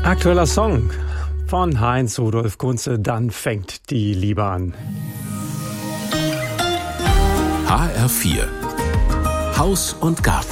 Aktueller Song von Heinz Rudolf Kunze, dann fängt die Liebe an. HR4 Haus und Garten.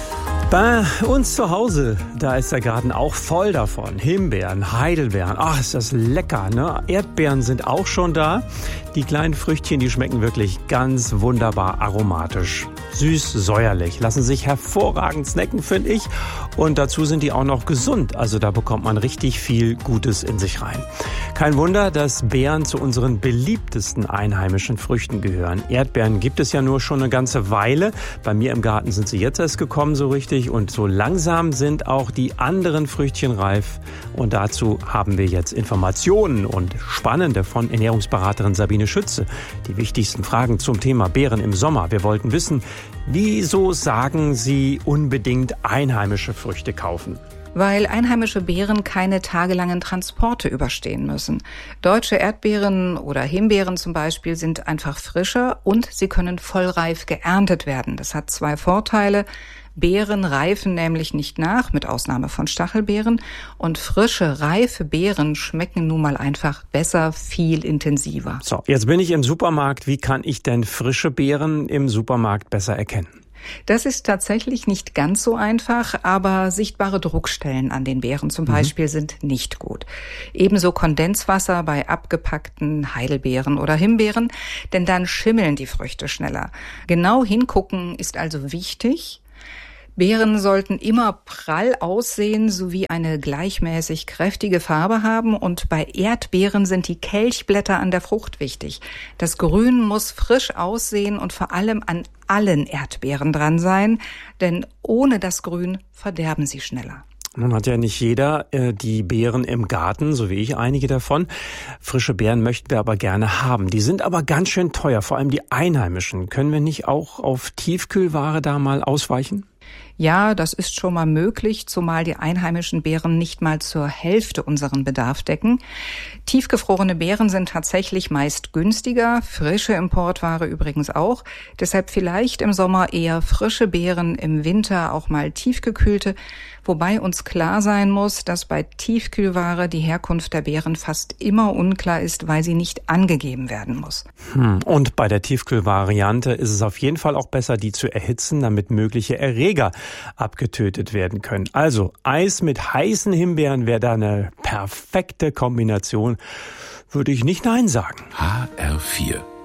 Bei uns zu Hause, da ist der Garten auch voll davon. Himbeeren, Heidelbeeren, ach, ist das lecker, ne? Erdbeeren sind auch schon da. Die kleinen Früchtchen, die schmecken wirklich ganz wunderbar aromatisch. Süß, säuerlich, lassen sich hervorragend snacken, finde ich. Und dazu sind die auch noch gesund, also da bekommt man richtig viel Gutes in sich rein. Kein Wunder, dass Beeren zu unseren beliebtesten einheimischen Früchten gehören. Erdbeeren gibt es ja nur schon eine ganze Weile. Bei mir im Garten sind sie jetzt erst gekommen, so richtig. Und so langsam sind auch die anderen Früchtchen reif. Und dazu haben wir jetzt Informationen und Spannende von Ernährungsberaterin Sabine Schütze. Die wichtigsten Fragen zum Thema Beeren im Sommer. Wir wollten wissen, wieso sagen Sie unbedingt einheimische Früchte kaufen? Weil einheimische Beeren keine tagelangen Transporte überstehen müssen. Deutsche Erdbeeren oder Himbeeren zum Beispiel sind einfach frischer und sie können vollreif geerntet werden. Das hat zwei Vorteile. Beeren reifen nämlich nicht nach, mit Ausnahme von Stachelbeeren. Und frische, reife Beeren schmecken nun mal einfach besser, viel intensiver. So, jetzt bin ich im Supermarkt. Wie kann ich denn frische Beeren im Supermarkt besser erkennen? Das ist tatsächlich nicht ganz so einfach, aber sichtbare Druckstellen an den Beeren zum Beispiel sind nicht gut. Ebenso Kondenswasser bei abgepackten Heidelbeeren oder Himbeeren, denn dann schimmeln die Früchte schneller. Genau hingucken ist also wichtig. Beeren sollten immer prall aussehen sowie eine gleichmäßig kräftige Farbe haben und bei Erdbeeren sind die Kelchblätter an der Frucht wichtig. Das Grün muss frisch aussehen und vor allem an allen Erdbeeren dran sein, denn ohne das Grün verderben sie schneller. Nun hat ja nicht jeder die Beeren im Garten, so wie ich einige davon. Frische Beeren möchten wir aber gerne haben. Die sind aber ganz schön teuer, vor allem die einheimischen. Können wir nicht auch auf Tiefkühlware da mal ausweichen? Ja, das ist schon mal möglich, zumal die einheimischen Beeren nicht mal zur Hälfte unseren Bedarf decken. Tiefgefrorene Beeren sind tatsächlich meist günstiger, frische Importware übrigens auch. Deshalb vielleicht im Sommer eher frische Beeren, im Winter auch mal tiefgekühlte. Wobei uns klar sein muss, dass bei Tiefkühlware die Herkunft der Beeren fast immer unklar ist, weil sie nicht angegeben werden muss. Und bei der Tiefkühlvariante ist es auf jeden Fall auch besser, die zu erhitzen, damit mögliche Erreger abgetötet werden können. Also Eis mit heißen Himbeeren wäre da eine perfekte Kombination. Würde ich nicht Nein sagen. HR4